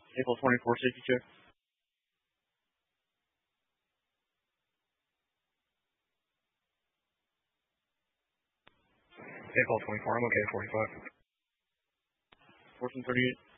April 24 safety check. April 24, I'm okay, 45. Fortune 38.